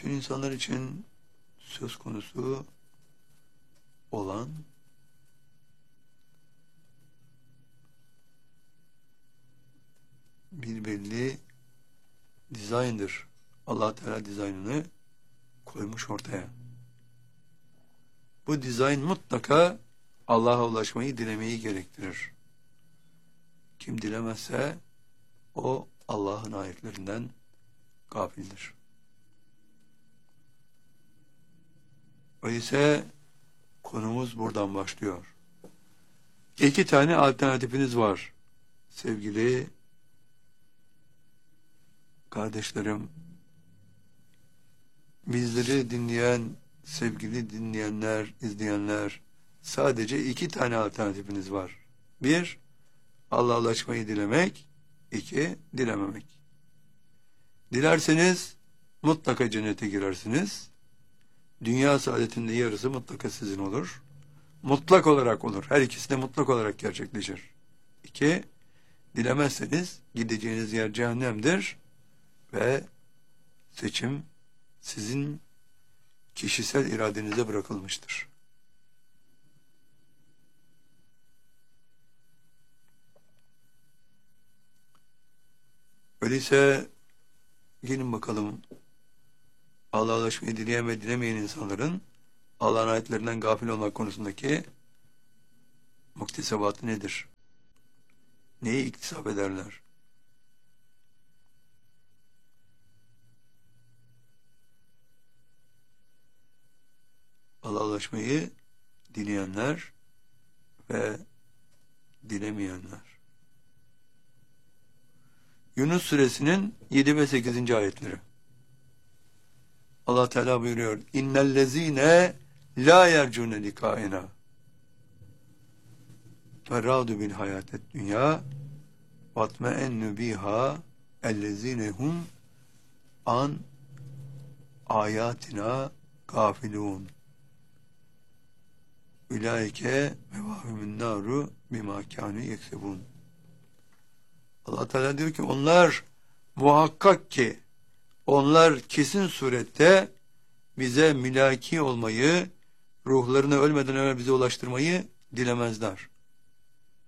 bütün insanlar için söz konusu olan bir belli dizayndır. Allah Teala dizaynını koymuş ortaya. Bu dizayn mutlaka Allah'a ulaşmayı dilemeyi gerektirir. Kim dilemezse o Allah'ın ayetlerinden gafildir. Öyleyse konumuz buradan başlıyor. 2 tane alternatifiniz var. Sevgili kardeşlerim, bizleri dinleyen, sevgili dinleyenler, izleyenler, sadece 2 tane alternatifiniz var. 1, Allah'a ulaşmayı dilemek. 2, dilememek. Dilerseniz mutlaka cennete girersiniz. Dünya saadetinde yarısı mutlaka sizin olur. Mutlak olarak olur. Her ikisi de mutlak olarak gerçekleşir. 2, dilemezseniz gideceğiniz yer cehennemdir ve seçim sizin kişisel iradenize bırakılmıştır. Öyleyse gelin bakalım Allah'a ulaşmayı dileyen ve dilemeyen insanların Allah'ın ayetlerinden gafil olmak konusundaki muktesebatı nedir? Neyi iktisap ederler? Allah'a ulaşmayı dileyenler ve dilemeyenler. Yunus suresinin 7 ve 8. ayetleri. Allah Teala buyuruyor: İnnellezîne lâ yercûne likâina ferâdu bil hayâtet dünyâ vatmeennü bîhâ ellezîne hum an âyâtina gâfilûn ulaike mevâhumün nâru bimâ kânû yeksebûn. Allah Teala diyor ki onlar muhakkak ki onlar kesin surette bize mülaki olmayı, ruhlarını ölmeden evvel bize ulaştırmayı dilemezler.